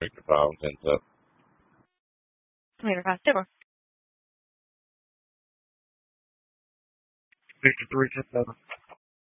Victor 5, 10 up. Commander 5, stable. Victor 3, 10 7.